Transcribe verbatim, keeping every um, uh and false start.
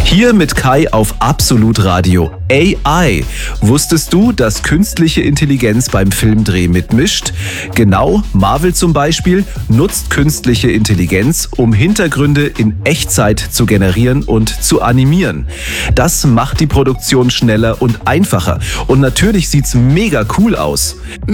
Hier mit Kai auf Absolut Radio. A I. Wusstest du, dass künstliche Intelligenz beim Filmdreh mitmischt? Genau, Marvel zum Beispiel nutzt künstliche Intelligenz, um Hintergründe in Echtzeit zu generieren und zu animieren. Das macht die Produktion schneller und einfacher. Und natürlich sieht's mega cool aus.